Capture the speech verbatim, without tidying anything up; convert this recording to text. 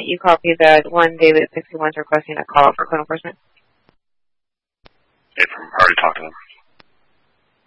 you copy that one David sixty-one is requesting a call for code enforcement? If I already talked to them.